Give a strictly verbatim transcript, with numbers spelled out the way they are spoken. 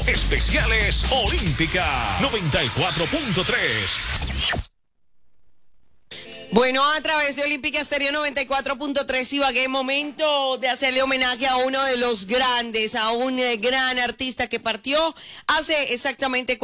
Especiales Olímpica noventa y cuatro punto tres. Bueno, a través de Olímpica Estéreo noventa y cuatro punto tres, Ibagué, momento de hacerle homenaje a uno de los grandes, a un eh, gran artista que partió hace exactamente